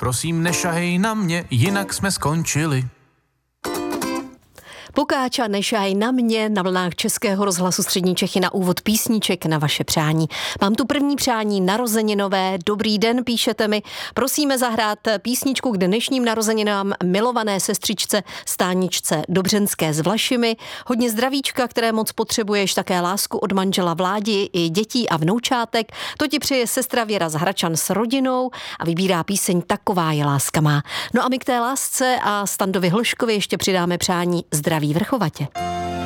prosím nešahej na mě, jinak jsme skončili. Pokáča nešaj na mě na vlnách Českého rozhlasu Střední Čechy na úvod písniček na vaše přání. Mám tu první přání narozeninové. Dobrý den, píšete mi. Prosíme zahrát písničku k dnešním narozeninám milované sestřičce Stáničce Dobřenské s Vlašimi. Hodně zdravíčka, které moc potřebuješ, také lásku od manžela Vládi i dětí a vnoučátek. To ti přeje sestra Věra z Hračan s rodinou a vybírá píseň Taková je láska má. No a my k té lásce a Standovi Hloškovi ještě přidáme přání zdraví Vrchovatě.